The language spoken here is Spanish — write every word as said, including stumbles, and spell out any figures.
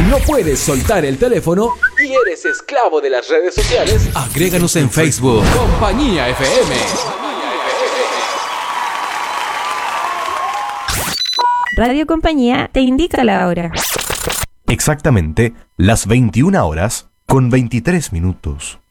¿No puedes soltar el teléfono y eres esclavo de las redes sociales? Agréganos en Facebook. Compañía F M. Radio Compañía te indica la hora. Exactamente las veintiuna horas con veintitrés minutos.